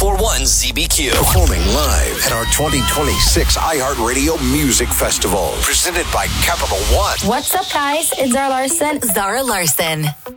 1041 ZBQ. Performing live at our 2026 iHeartRadio Music Festival. Presented by Capital One. What's up, guys? It's Zara Larson. Zara Larson.